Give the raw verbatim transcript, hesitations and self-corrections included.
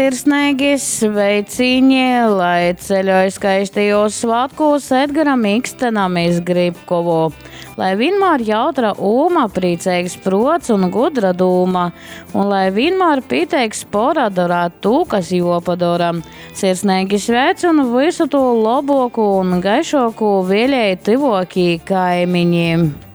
Sirsnīgi sveiciņi, lai ceļoja skaistajos svētkos Edgaram Ikstenam iz Gribkovu. Lai vienmēr jautra ūma, priecīgs prots un gudra dūma, un lai vienmēr pieteiks poradorāt tū, kas jopadora. Sirsnīgi sveicinu visu to loboku un gaišoku vēlēju tivokī kaimiņi.